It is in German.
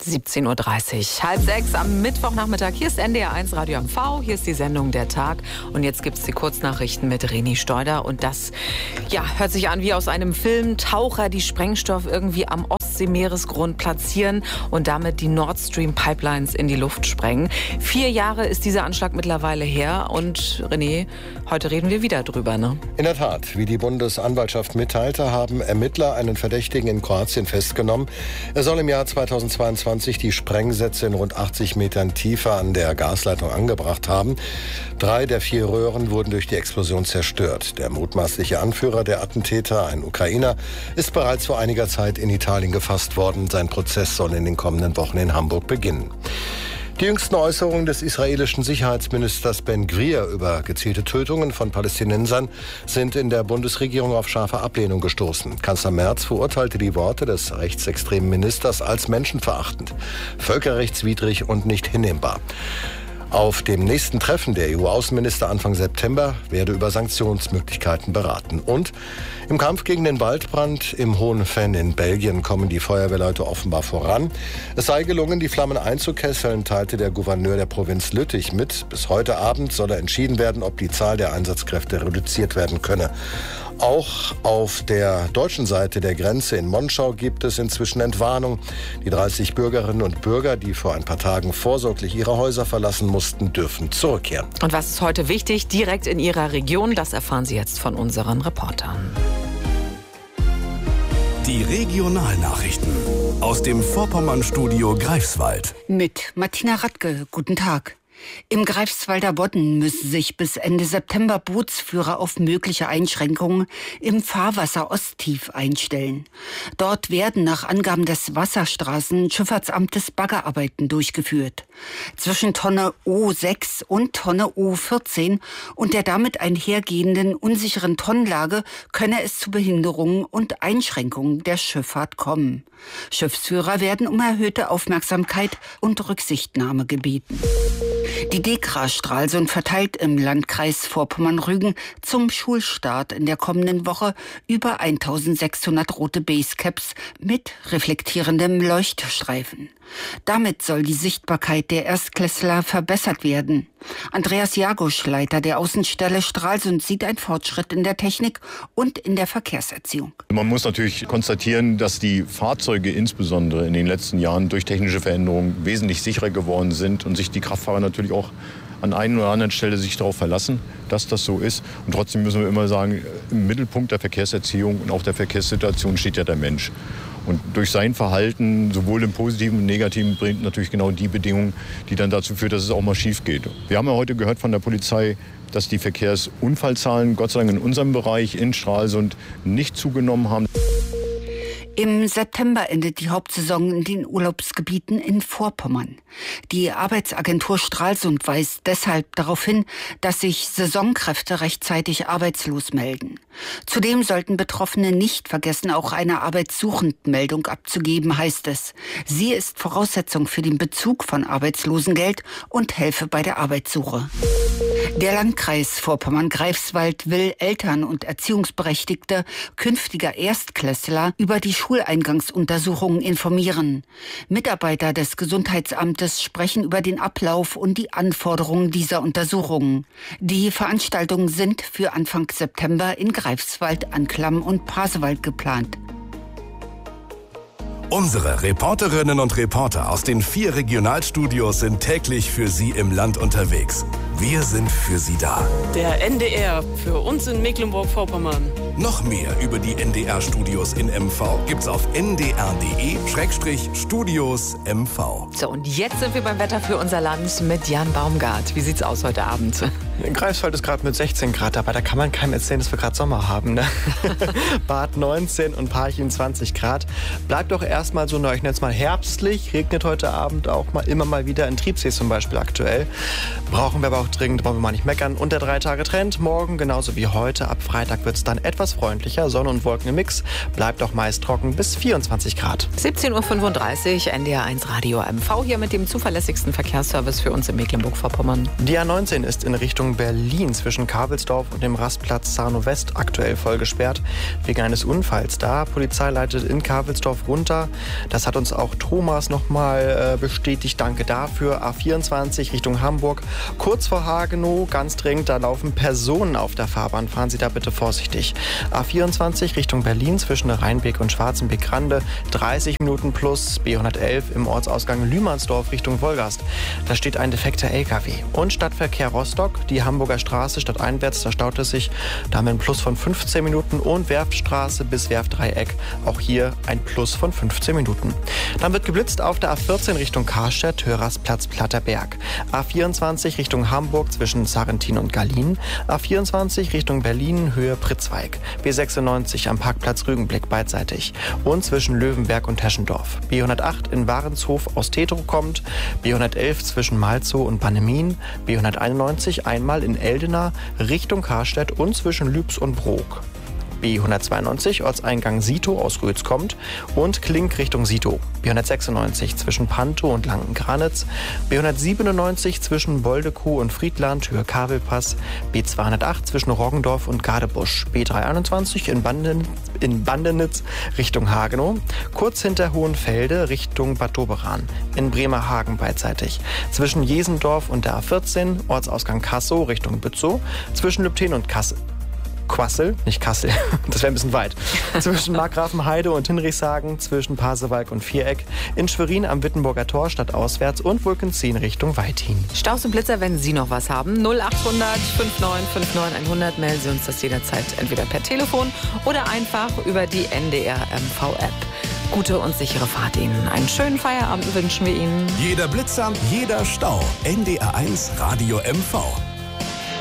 17:30 Uhr. 5:30 am Mittwochnachmittag. Hier ist NDR1 Radio MV. Hier ist die Sendung Der Tag. Und jetzt gibt es die Kurznachrichten mit Reni Steuder. Und das hört sich an wie aus einem Film. Taucher, die Sprengstoff irgendwie am Ostseemeeresgrund platzieren und damit die Nord Stream Pipelines in die Luft sprengen. 4 Jahre ist dieser Anschlag mittlerweile her. Und René, heute reden wir wieder drüber, ne? In der Tat, wie die Bundesanwaltschaft mitteilte, haben Ermittler einen Verdächtigen in Kroatien festgenommen. Er soll im Jahr 2022 die Sprengsätze in rund 80 Metern Tiefe an der Gasleitung angebracht haben. 3 der 4 Röhren wurden durch die Explosion zerstört. Der mutmaßliche Anführer der Attentäter, ein Ukrainer, ist bereits vor einiger Zeit in Italien gefasst worden. Sein Prozess soll in den kommenden Wochen in Hamburg beginnen. Die jüngsten Äußerungen des israelischen Sicherheitsministers Ben-Gvir über gezielte Tötungen von Palästinensern sind in der Bundesregierung auf scharfe Ablehnung gestoßen. Kanzler Merz verurteilte die Worte des rechtsextremen Ministers als menschenverachtend, völkerrechtswidrig und nicht hinnehmbar. Auf dem nächsten Treffen der EU-Außenminister Anfang September werde über Sanktionsmöglichkeiten beraten. Und im Kampf gegen den Waldbrand im Hohen Venn in Belgien kommen die Feuerwehrleute offenbar voran. Es sei gelungen, die Flammen einzukesseln, teilte der Gouverneur der Provinz Lüttich mit. Bis heute Abend solle entschieden werden, ob die Zahl der Einsatzkräfte reduziert werden könne. Auch auf der deutschen Seite der Grenze in Monschau gibt es inzwischen Entwarnung. Die 30 Bürgerinnen und Bürger, die vor ein paar Tagen vorsorglich ihre Häuser verlassen mussten, dürfen zurückkehren. Und was ist heute wichtig, direkt in Ihrer Region? Das erfahren Sie jetzt von unseren Reportern. Die Regionalnachrichten aus dem Vorpommern-Studio Greifswald. Mit Martina Radke. Guten Tag. Im Greifswalder Bodden müssen sich bis Ende September Bootsführer auf mögliche Einschränkungen im Fahrwasser Osttief einstellen. Dort werden nach Angaben des Wasserstraßenschifffahrtsamtes Baggerarbeiten durchgeführt. Zwischen Tonne O6 und Tonne O14 und der damit einhergehenden unsicheren Tonnenlage könne es zu Behinderungen und Einschränkungen der Schifffahrt kommen. Schiffsführer werden um erhöhte Aufmerksamkeit und Rücksichtnahme gebeten. Die DEKRA Stralsund verteilt im Landkreis Vorpommern-Rügen zum Schulstart in der kommenden Woche über 1600 rote Basecaps mit reflektierendem Leuchtstreifen. Damit soll die Sichtbarkeit der Erstklässler verbessert werden. Andreas Jagusch, Leiter der Außenstelle Stralsund, sieht einen Fortschritt in der Technik und in der Verkehrserziehung. Man muss natürlich konstatieren, dass die Fahrzeuge insbesondere in den letzten Jahren durch technische Veränderungen wesentlich sicherer geworden sind und sich die Kraftfahrer natürlich auch an einer oder anderen Stelle sich darauf verlassen, dass das so ist. Und trotzdem müssen wir immer sagen, im Mittelpunkt der Verkehrserziehung und auch der Verkehrssituation steht ja der Mensch. Und durch sein Verhalten, sowohl im Positiven und Negativen, bringt natürlich genau die Bedingungen, die dann dazu führt, dass es auch mal schief geht. Wir haben ja heute gehört von der Polizei, dass die Verkehrsunfallzahlen, Gott sei Dank in unserem Bereich in Stralsund, nicht zugenommen haben. Im September endet die Hauptsaison in den Urlaubsgebieten in Vorpommern. Die Arbeitsagentur Stralsund weist deshalb darauf hin, dass sich Saisonkräfte rechtzeitig arbeitslos melden. Zudem sollten Betroffene nicht vergessen, auch eine Arbeitssuchendmeldung abzugeben, heißt es. Sie ist Voraussetzung für den Bezug von Arbeitslosengeld und helfe bei der Arbeitssuche. Der Landkreis Vorpommern-Greifswald will Eltern und Erziehungsberechtigte künftiger Erstklässler über die Schuleingangsuntersuchungen informieren. Mitarbeiter des Gesundheitsamtes sprechen über den Ablauf und die Anforderungen dieser Untersuchungen. Die Veranstaltungen sind für Anfang September in Greifswald, Anklam und Pasewalk geplant. Unsere Reporterinnen und Reporter aus den 4 Regionalstudios sind täglich für Sie im Land unterwegs. Wir sind für Sie da. Der NDR für uns in Mecklenburg-Vorpommern. Noch mehr über die NDR-Studios in MV gibt's auf ndr.de/Studios MV. So, und jetzt sind wir beim Wetter für unser Land mit Jan Baumgart. Wie sieht's aus heute Abend? In Greifswald ist gerade mit 16 Grad dabei. Da kann man keinem erzählen, dass wir gerade Sommer haben. Ne? Bad 19 und Parchim 20 Grad. Bleibt doch erstmal so, ich nenne es mal herbstlich. Regnet heute Abend auch immer mal wieder in Triebsee zum Beispiel aktuell. Brauchen wir aber auch dringend, brauchen wir mal nicht meckern. Und der 3-Tage-Trend morgen genauso wie heute. Ab Freitag wird es dann etwas freundlicher. Sonne und Wolken im Mix. Bleibt auch meist trocken bis 24 Grad. 17:35 Uhr, NDR1 Radio MV hier mit dem zuverlässigsten Verkehrsservice für uns in Mecklenburg-Vorpommern. Die A19 ist in Richtung Richtung Berlin zwischen Kavelsdorf und dem Rastplatz Sarnow West aktuell voll gesperrt wegen eines Unfalls da. Polizei leitet in Kavelsdorf runter. Das hat uns auch Thomas nochmal bestätigt. Danke dafür. A24 Richtung Hamburg, kurz vor Hagenow, ganz dringend, da laufen Personen auf der Fahrbahn. Fahren Sie da bitte vorsichtig. A24 Richtung Berlin zwischen Rheinbeek und Schwarzenbeek-Rande, 30 Minuten plus. B111 im Ortsausgang Lühmannsdorf Richtung Wolgast. Da steht ein defekter LKW. Und Stadtverkehr Rostock, die Hamburger Straße stadteinwärts, da staut es sich. Da haben wir ein Plus von 15 Minuten. Und Werftstraße bis Werftdreieck, auch hier ein Plus von 15 Minuten. Dann wird geblitzt auf der A14 Richtung Karstadt, Hörersplatz Platterberg. A24 Richtung Hamburg zwischen Sarrentin und Gallien. A24 Richtung Berlin, Höhe Pritzweig. B96 am Parkplatz Rügenblick beidseitig. Und zwischen Löwenberg und Teschendorf. B108 in Warenshof aus Tetro kommt. B111 zwischen Malzow und Bannemin. B191 einmal in Eldena Richtung Karstadt und zwischen Lübs und Brok. B192 Ortseingang Sito aus Rötz kommt und Klink Richtung Sito. B196 zwischen Pantow und Langen-Granitz. B197 zwischen Boldekuh und Friedland, Höhe Kabelpass. B208 zwischen Roggendorf und Gadebusch. B321 in Bandenitz Richtung Hagenow. Kurz hinter Hohenfelde Richtung Bad Doberan. In Bremerhagen beidseitig. Zwischen Jesendorf und der A14 Ortsausgang Kassow Richtung Bützow. Zwischen Lübten und Quassel, nicht Kassel, das wäre ein bisschen weit. Zwischen Markgrafenheide und Hinrichshagen, zwischen Pasewalk und Viereck, in Schwerin am Wittenburger Tor stadtauswärts und Vulkenzien Richtung Weithin. Staus und Blitzer, wenn Sie noch was haben, 0800 5959 100, melden Sie uns das jederzeit entweder per Telefon oder einfach über die NDR MV-App. Gute und sichere Fahrt Ihnen. Einen schönen Feierabend wünschen wir Ihnen. Jeder Blitzer, jeder Stau. NDR 1 Radio MV.